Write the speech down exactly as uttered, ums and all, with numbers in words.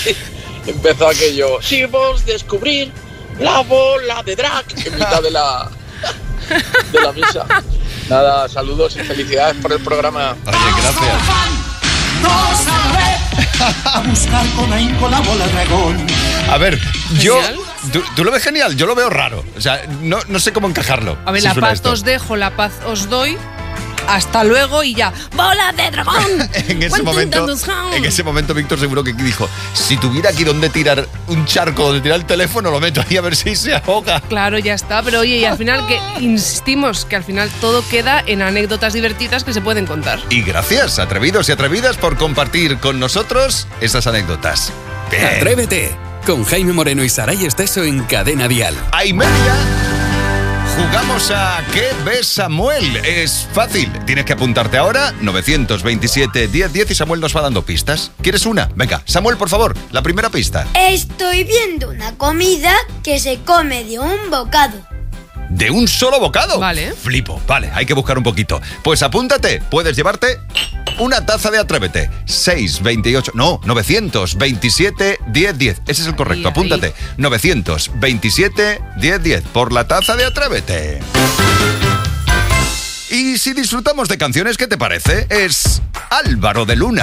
empezó aquello. Si vos descubrir la bola de drag en mitad de la, de la misa. Nada, saludos y felicidades por el programa. Oye, gracias. A buscar con ahínco la bola dragón. A ver, yo... ¿tú, ¿Tú lo ves genial? Yo lo veo raro. O sea, no, no sé cómo encajarlo. A ver, si la paz esto. os dejo, la paz os doy. Hasta luego y ya. ¡Bola de dragón! en ese momento, en ese momento Víctor seguro que dijo, si tuviera aquí donde tirar un charco, donde tirar el teléfono, lo meto ahí a ver si se ahoga. Claro, ya está. Pero oye, y al final que insistimos que al final todo queda en anécdotas divertidas que se pueden contar. Y gracias, atrevidos y atrevidas, por compartir con nosotros esas anécdotas. Bien. Atrévete con Jaime Moreno y Saray Esteso en Cadena Dial. Hay media. Jugamos a ¿Qué ves, Samuel? Es fácil. Tienes que apuntarte ahora, nueve veintisiete, diez diez, y Samuel nos va dando pistas. ¿Quieres una? Venga, Samuel, por favor, la primera pista. Estoy viendo una comida que se come de un bocado. ¿De un solo bocado? Vale. Flipo, vale, hay que buscar un poquito. Pues apúntate, puedes llevarte una taza de Atrévete. seis veintiocho, no, nueve veintisiete, diez diez. Ese es el correcto, Ahí, apúntate. ahí. nueve veintisiete, diez diez, por la taza de Atrévete. Y si disfrutamos de canciones, ¿qué te parece? Es Álvaro de Luna.